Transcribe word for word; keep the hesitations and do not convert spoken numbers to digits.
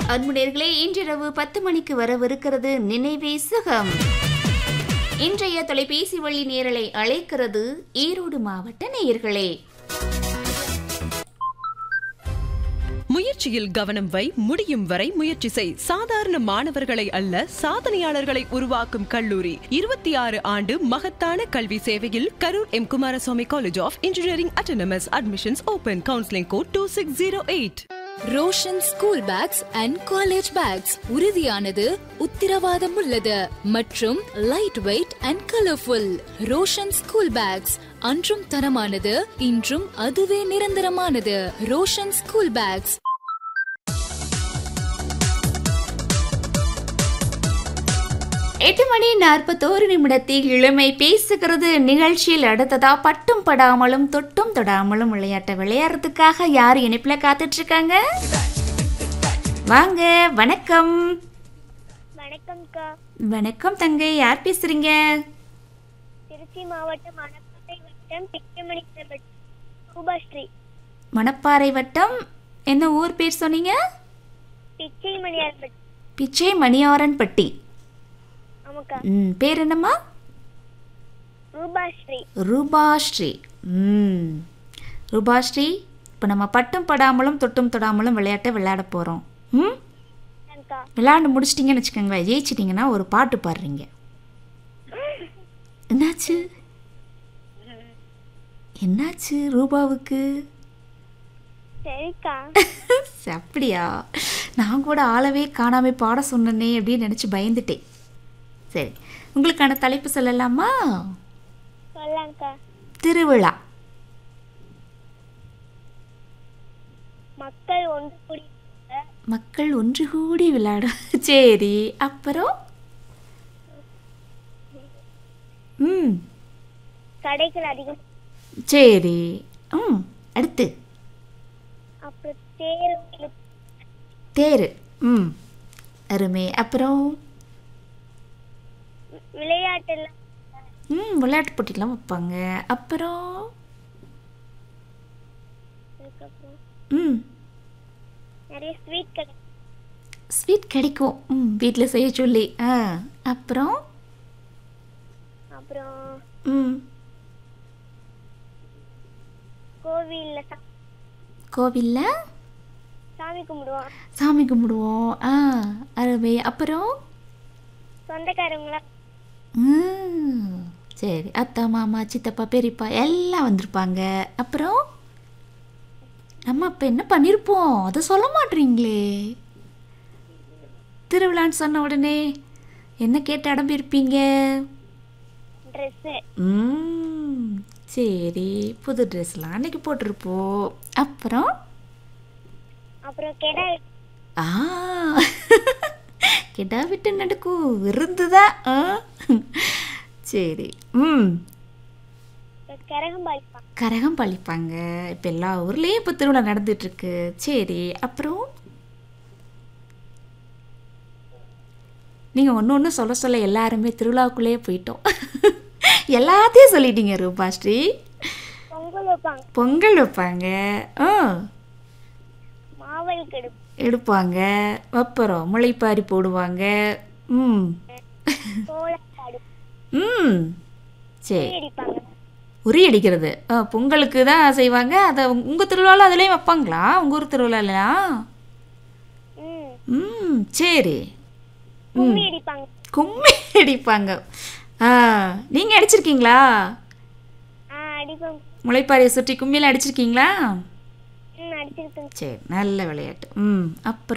அன்பு நேயர்களே, இன்றிரவு பத்து மணிக்கு வரவிருக்கிறது நினைவே சுகம். இன்றைய தொலைபேசி வழி நேரலை அழைக்கிறது ஈரோடு மாவட்ட நேயர்களே. முயற்சியில் கவனம் வை, முடியும் வரை முயற்சி செய். சாதாரண மாணவர்களை அல்ல, சாதனையாளர்களை உருவாக்கும் கல்லூரி. இருபத்தி ஆறு ஆண்டு மகத்தான கல்வி சேவையில் Karur M Kumaraswamy college of engineering autonomous. Admissions open. Counselling code two six zero eight. Roshan school packs and college bags உறுதியானது, உத்திரவாதம் உள்ளது மற்றும் light weight and colourful. Roshan school packs அன்றும் தரமானது, இன்றும் அதுவே நிரந்தரமானது. Roshan school packs. எட்டு மணி நாற்பத்தோரு நிமிடத்தில் இளமை பேசுகிறது நிகழ்ச்சியில் அடுத்ததா பட்டும் படாமலும் தொட்டும் தொடாமலும் விளையாட்ட விளையாடுறதுக்காக யார் இணைப்புல காத்துட்டு இருக்காங்க? வாங்க. வணக்கம். வணக்கம்க்கா. வணக்கம் தங்கை, யார் பேசுறீங்க? திருச்சி மாவட்டம் மணப்பாறை வட்டம் பிச்சைமணி ரூபாஸ்ரீ. மணப்பாறை வட்டம் என்ன ஊர் பேர் சொன்னீங்க? பிச்சை மணியாரன்பட்டி. பிச்சை மணியாரன்பட்டி. ஆமாக்கா. ம், பேர் என்னம்மா? ரூபாஸ்ரீ. ரூபாஸ்ரீ. ம், ரூபாஸ்ரீ, இப்போ நம்ம பட்டும் படாமலும் தொட்டும் தொடாமலும் விளையாட்டை விளையாட போகிறோம். ம், விளையாண்டு முடிச்சிட்டிங்கன்னு வச்சுக்கோங்களேன், ஜெயிச்சிட்டிங்கன்னா ஒரு பாட்டு பாடுறீங்க. என்னாச்சு என்னாச்சு ரூபாவுக்கு? சரிக்கா. அப்படியா? நான் கூட ஆளவே காணாம பாட சொன்னனே அப்படின்னு நினச்சி பயந்துட்டேன். சரி, உங்களுக்கான தலைப்பு சொல்லலாமா? சொல்லலாம்க்கா. திருவிழா. மக்கள் ஒன்று கூடி மக்கள் ஒன்று கூடி விளையாடும். சரி, அப்புறம்? ம், கடைகள் அதிகம். சரி. ம், அடுத்து? அப்புறம் தேர் தேர். ம், அருமை. அப்புறம்? விளையாட்டெல்லாம். ம், விளையாட்டு போட்டிலாம் வைப்பாங்க. அப்புறம்? அதுக்கப்புறம் ம், நிறைய ஸ்வீட் கடை. ஸ்வீட் கிடைக்கும். ம், வீட்டில் செய்ய சொல்லி. ஆ, அப்புறம்? அப்புறம் ம், கோவில்ல கோவிலில் சாமி கும்பிடுவோம். சாமி கும்பிடுவோம். ஆ, அருமை. அப்புறம்? சொந்தக்காரங்களாம். ம், சரி. அத்தா மாமா சித்தப்பா பெரியப்பா எல்லாம் வந்திருப்பாங்க. அப்புறம் நம்ம அப்போ என்ன பண்ணியிருப்போம், அதை சொல்ல மாட்டீங்களே. திருவிழான்னு சொன்ன உடனே என்ன கேட்டு அடம்பியிருப்பீங்க? ட்ரெஸ்ஸு. ம், சரி. புது ட்ரெஸ்லாம் அன்னைக்கு போட்டிருப்போம். அப்புறம்? அப்புறம் கெடா. ஆ, கெடா விட்டு நடக்கும் விருந்துதான். ஆ, சரி. ம், கரகம் பாலிப்பாங்க. கரகம் பழிப்பாங்க. இப்போ எல்லா ஊர்லேயும் இப்போ திருவிழா நடந்துட்டுருக்கு. சரி, அப்புறம்? நீங்கள் ஒன்று ஒன்று சொல்ல சொல்ல எல்லாருமே திருவிழாவுக்குள்ளேயே போயிட்டோம். எல்லாத்தையும் சொல்லிட்டீங்க ரூபாஸ்ரீ. பொங்கல் வைப்பாங்க. பொங்கல் வைப்பாங்க. ஆ, மாவல் கெடு எடுப்பாங்க. அப்புறம் முளைப்பாரி போடுவாங்க. ம், கோலப்பாடு. ம், சரி. அடிப்பாங்க. உரி அடிக்கிறது ஆ, பொங்கலுக்கு தான் செய்வாங்க. அதை உங்கள் திருவிழாவில் அதுலேயும் வைப்பாங்களா, உங்கள் ஊர் திருவிழாலாம்? ம். ம், சரி. கும்மி அடிப்பாங்க. கும்மி அடிப்பாங்க. ஆ, நீங்கள் அடிச்சிருக்கீங்களா? ஆ, அடிப்போம். முளைப்பாரியை சுற்றி கும்மியில் அடிச்சிருக்கீங்களா? ம், அடிச்சிருக்கேன். சரி, நல்ல விளையாட்டு. ம், அப்புறம்?